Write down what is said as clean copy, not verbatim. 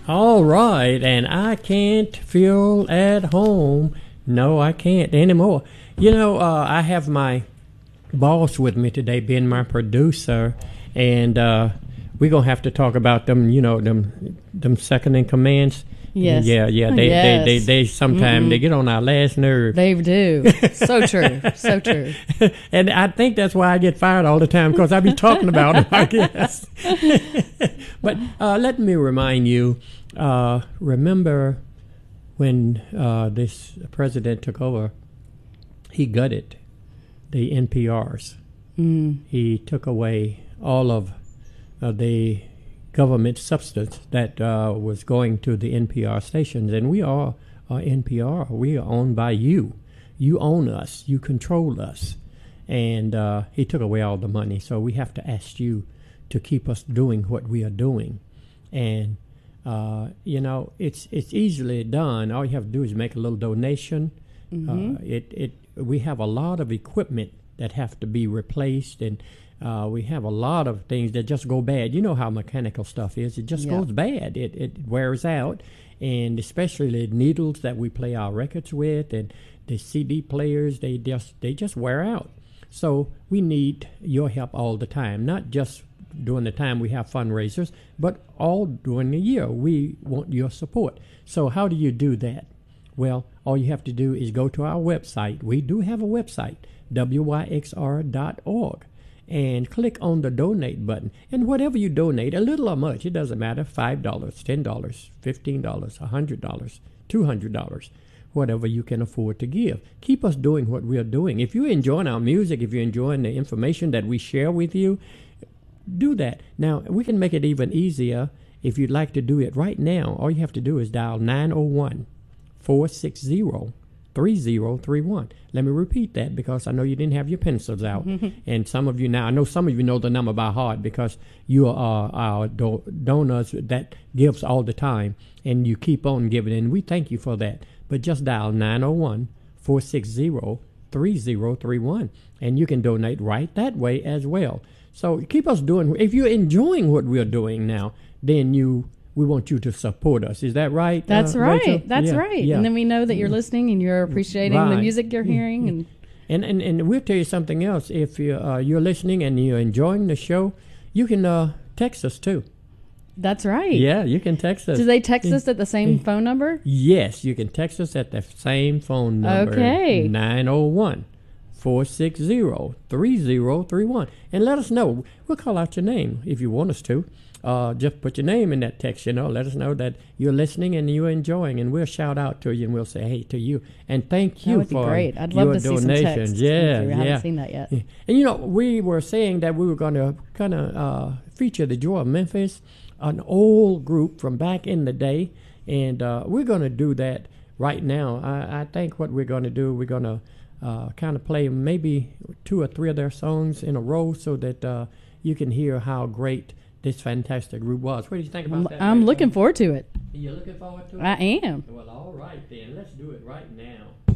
All right, and I can't feel at home. No, I can't anymore. You know, I have my boss with me today, being my producer, and we're gonna have to talk about them. You know, them second in commands. Yes. Yeah. They sometimes they get on our last nerve. They do. So true. So true. And I think that's why I get fired all the time, because I be talking about them, I guess. But let me remind you, remember when this president took over, he gutted the NPRs. He took away all of the government substance that was going to the NPR stations. And we are NPR. We are owned by you. You own us. You control us. And he took away all the money. So we have to ask you to keep us doing what we are doing. And, you know, it's easily done. All you have to do is make a little donation. We have a lot of equipment that have to be replaced, and we have a lot of things that just go bad. You know how mechanical stuff is. It just goes bad. It wears out, and especially the needles that we play our records with and the CD players, they just wear out. So we need your help all the time, not just during the time we have fundraisers, but all during the year. We want your support. So how do you do that? Well, all you have to do is go to our website. We do have a website, wyxr.org, and click on the donate button. And whatever you donate, a little or much, it doesn't matter, $5, $10, $15, $100, $200, whatever you can afford to give. Keep us doing what we're doing. If you're enjoying our music, if you're enjoying the information that we share with you, do that. Now, we can make it even easier if you'd like to do it right now. All you have to do is dial 901-460-3031. Let me repeat that, because I know you didn't have your pencils out. And some of you now, I know some of you know the number by heart, because you are our donors that gives all the time, and you keep on giving, and we thank you for that. But just dial 901-460-3031, and you can donate right that way as well. So keep us doing. If you're enjoying what we're doing now, then we want you to support us. Is that right? That's right. Rachel? That's right. Yeah. And then we know that you're listening and you're appreciating the music you're hearing. And we'll tell you something else. If you're listening and you're enjoying the show, you can text us too. That's right. Yeah, you can text us. Do they text us at the same phone number? Yes, you can text us at the same phone number. Okay. 901-460-3031. And let us know. We'll call out your name if you want us to. Just put your name in that text, let us know that you're listening and you're enjoying, and we'll shout out to you, and we'll say hey to you, and thank you for great. I'd your love to donations. See some texts. Yeah, I haven't seen that yet. Yeah. And we were saying that we were going to kind of feature the Joy of Memphis, an old group from back in the day, and we're going to do that right now. I think what we're going to do, we're going to kind of play maybe 2 or 3 of their songs in a row, so that you can hear how great this fantastic group was. What do you think about that? I'm looking forward to it. You're looking forward to it? I am. Well, all right then. Let's do it right now.